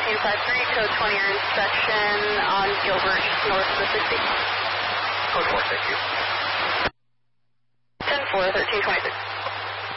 1353, code 20, your inspection on Gilbert, just north of the 60. Code 4, thank you. 10-4, 1326.